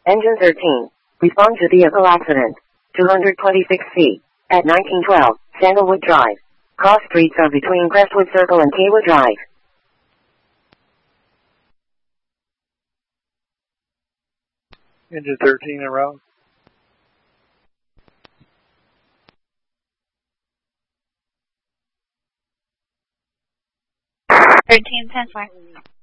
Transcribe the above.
Engine 13. Respond to vehicle accident. 226C. At 1912, Sandalwood Drive. Cross streets are between Crestwood Circle and Kaywood Drive. Engine 13 en route. 13, 10-4.